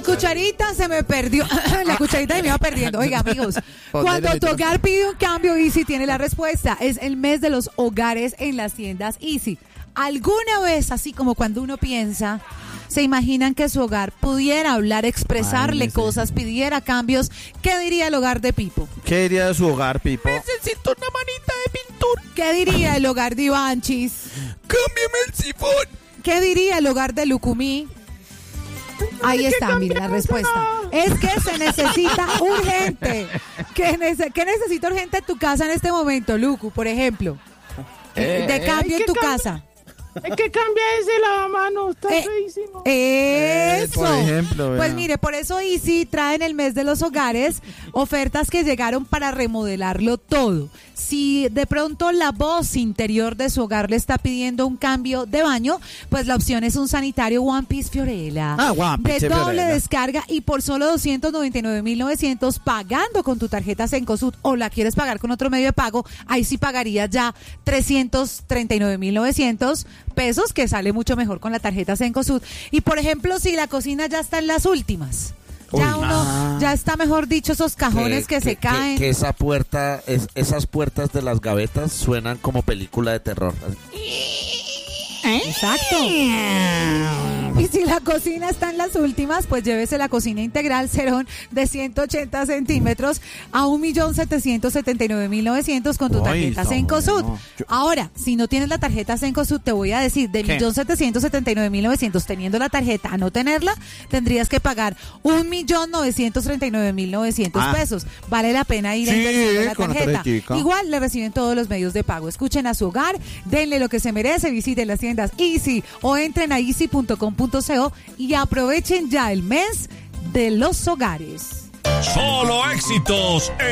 cucharita se me perdió. La cucharita se me iba perdiendo. Oiga, amigos, cuando tu hogar pide un cambio, Easy tiene la respuesta. Es el mes de los hogares en las tiendas Easy. ¿Alguna vez, así como cuando uno piensa, se imaginan que su hogar pudiera hablar, expresarle cosas, pidiera cambios? ¿Qué diría el hogar de Pipo? ¿Qué diría de su hogar, Pipo? Necesito una manita de pintura. ¿Qué diría el hogar de Ivanchis? Cámbiame el sifón. ¿Qué diría el hogar de Lucumí? Ahí está, mira la respuesta. Es que se necesita urgente. ¿Qué necesita urgente en tu casa en este momento, Lucu, por ejemplo? De cambio en tu casa. Es que cambia ese lavamanos, está feísimo. Eso. Por ejemplo, pues mire, por eso Easy trae en el mes de los hogares ofertas que llegaron para remodelarlo todo. Si de pronto la voz interior de su hogar le está pidiendo un cambio de baño, pues la opción es un sanitario One Piece Fiorella. One Piece de doble Fiorella. descarga y por solo 299.900 pagando con tu tarjeta Cencosud, o la quieres pagar con otro medio de pago, ahí sí pagarías ya 339.900 pesos, que sale mucho mejor con la tarjeta Cencosud. Y por ejemplo, si la cocina ya está en las últimas, ya está, mejor dicho, esos cajones que se caen. Que esa puerta, esas puertas de las gavetas suenan como película de terror. Exacto. Y si la cocina está en las últimas, pues llévese la cocina integral Cerón de 180 centímetros a 1.779.900 con tu tarjeta Cencosud. Bueno. Ahora, si no tienes la tarjeta Cencosud, te voy a decir, de 1.779.900 teniendo la tarjeta a no tenerla, tendrías que pagar 1.939.900 pesos. Vale la pena ir a invertir la con la tarjeta. tarjetica. Igual le reciben todos los medios de pago. Escuchen a su hogar, denle lo que se merece, visiten las tiendas Easy o entren a easy.com.co y aprovechen ya el mes de los hogares. Solo éxitos.